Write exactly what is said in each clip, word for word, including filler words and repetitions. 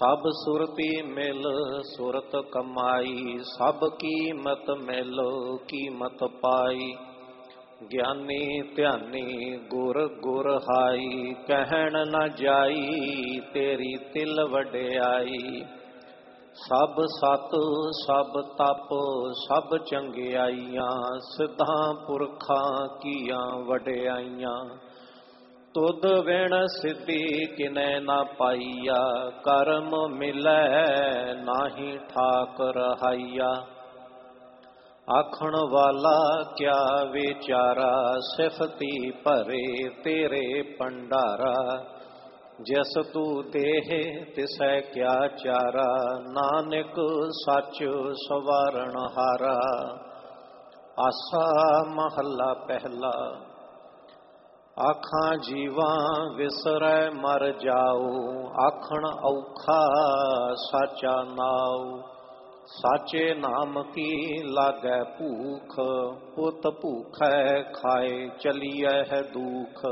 ਸਭ ਸੁਰਤੀ ਮਿਲ ਸੁਰਤ ਕਮਾਈ, ਸਭ ਕੀਮਤ ਮਿਲ ਕੀਮਤ ਪਾਈ। ਗਿਆਨੀ ਧਿਆਨੀ ਗੁਰ ਗੁਰ ਹਾਈ, ਕਹਿਣ ਨਾ ਜਾਈ ਤੇਰੀ ਤਿਲ ਵਡਿਆਈ। ਸਭ ਸਤ ਸਭ ਤਪ ਸਭ ਚੰਗਿਆਈਆਂ, ਸਿੱਧਾਂ ਪੁਰਖਾਂ ਕੀਆਂ ਵਡਿਆਈਆਂ। ਤੁਧ ਵਿਣ ਸਿੱਧੀ ਕਿਨੈ ਨਾ ਪਾਈਆ, ਕਰਮ ਮਿਲੈ ਨਾਹੀ ਠਾਕ ਰਹਾਈਆ। ਆਖਣ ਵਾਲਾ ਕਿਆ ਵਿਚਾਰਾ, ਸਿਫਤੀ ਭਰੇ ਤੇਰੇ ਭੰਡਾਰਾ। ਜਿਸ ਤੂੰ ਦੇਹ ਤਿਸੈ ਕਿਆ ਚਾਰਾ, ਨਾਨਕ ਸੱਚ ਸਵਾਰਨ ਹਾਰਾ। ਆਸਾ ਮਹੱਲਾ ਪਹਿਲਾ। ਆਖਾਂ ਜੀਵਾਂ ਵਿਸਰੈ ਮਰ ਜਾਉ, ਆਖਣ ਔਖਾ ਸਾਚਾ ਨਾਉ। ਸਾਚੇ ਨਾਮ ਕੀ ਲਾਗੈ ਭੂਖ, ਪੁੱਤ ਭੂਖੈ ਖਾਏ ਚਲੀਐ ਹੈ ਦੁਖ।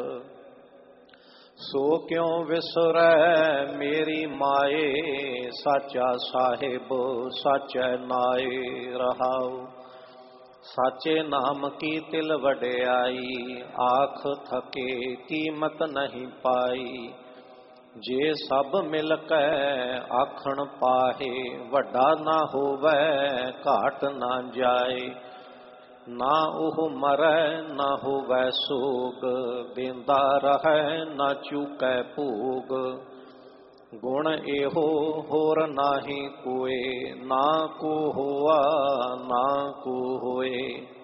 ਸੋ ਕਿਉ ਵਿਸਰੈ ਮੇਰੀ ਮਾਏ, ਸਾਚਾ ਸਾਹਿਬ ਸਾਚੈ ਨਾਏ ਰਹਾਉ। ਸਾਚੇ ਨਾਮ ਕੀ ਤਿਲ ਵਡਿਆਈ, ਆਖ ਥਕੇ ਕੀਮਤ ਨਹੀਂ ਪਾਈ। ਜੇ ਸਭ ਮਿਲ ਕੈ ਆਖਣ ਪਾਹੇ, ਵੱਡਾ ਨਾ ਹੋਵੈ ਘਾਟ ਨਾ ਜਾਏ। ਨਾ ਉਹ ਮਰੈ ਨਾ ਹੋਵੈ ਸੋਗ, ਦੇਂਦਾ ਰਹੈ ਨਾ ਚੂਕੈ ਭੋਗ। ਗੁਣ ਇਹੋ ਹੋਰ ਨਾਹੀ ਕੋਏ, ਨਾ ਕੋ ਹੋਆ ਨਾ ਕੋ ਹੋਏ।